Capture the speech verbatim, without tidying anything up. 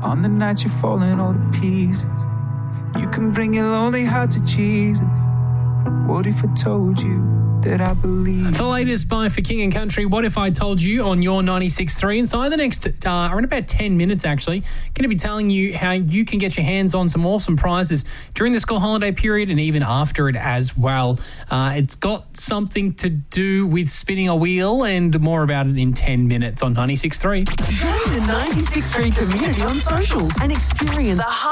On the night you're falling all to pieces, you can bring your lonely heart to Jesus. What if I told you that I believe? The latest by For King and Country, What If I Told You, on your ninety-six point three. Inside the next, uh, in about ten minutes actually, going to be telling you how you can get your hands on some awesome prizes during the school holiday period and even after it as well. Uh, it's got something to do with spinning a wheel, and more about it in ten minutes on ninety-six point three. Join the ninety-six point three community on socials and experience the